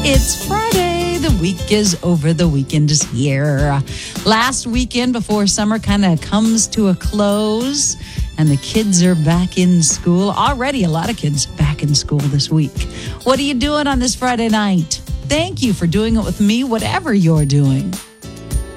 It's Friday. The week is over. The weekend is here. Last weekend before summer kind of comes to a close and the kids are back in school. Already a lot of kids back in school this week. What are you doing on this Friday night? Thank you for doing it with me, whatever you're doing.